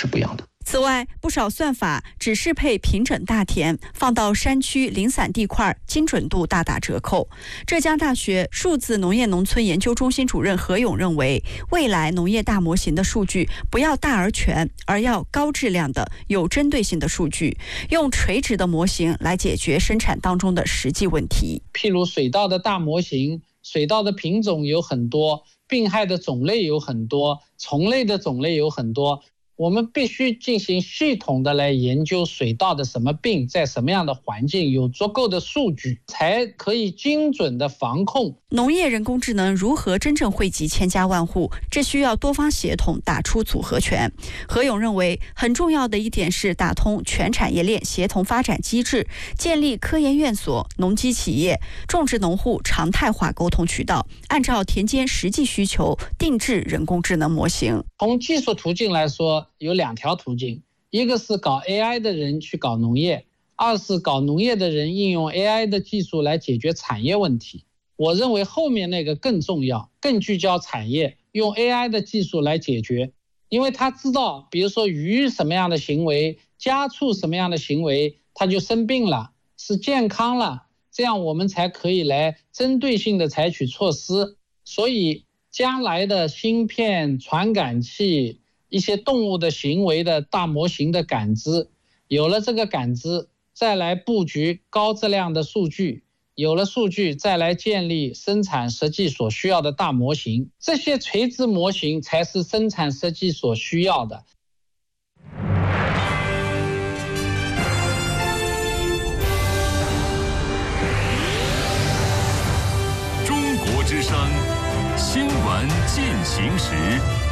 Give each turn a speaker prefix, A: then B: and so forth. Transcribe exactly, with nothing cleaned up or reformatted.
A: 是不一样的。
B: 此外，不少算法只适配平整大田，放到山区零散地块，精准度大打折扣。浙江大学数字农业农村研究中心主任何勇认为，未来农业大模型的数据不要大而全，而要高质量的、有针对性的数据，用垂直的模型来解决生产当中的实际问题。
C: 譬如水稻的大模型，水稻的品种有很多，病害的种类有很多，虫类的种类有很多。我们必须进行系统的来研究水稻的什么病在什么样的环境，有足够的数据才可以精准的防控。
B: 农业人工智能如何真正惠及千家万户，这需要多方协同，打出组合拳。何勇认为，很重要的一点是打通全产业链协同发展机制，建立科研院所、农机企业、种植农户常态化沟通渠道，按照田间实际需求定制人工智能模型。
C: 从技术途径来说，有两条途径，一个是搞 A I 的人去搞农业，二是搞农业的人应用 A I 的技术来解决产业问题。我认为后面那个更重要，更聚焦产业，用 A I 的技术来解决，因为他知道，比如说鱼什么样的行为，家畜什么样的行为，它就生病了，是健康了，这样我们才可以来针对性的采取措施。所以将来的芯片、传感器、一些动物的行为的大模型的感知，有了这个感知，再来布局高质量的数据，有了数据再来建立生产设计所需要的大模型，这些垂直模型才是生产设计所需要的。
D: 中国之声新闻进行时。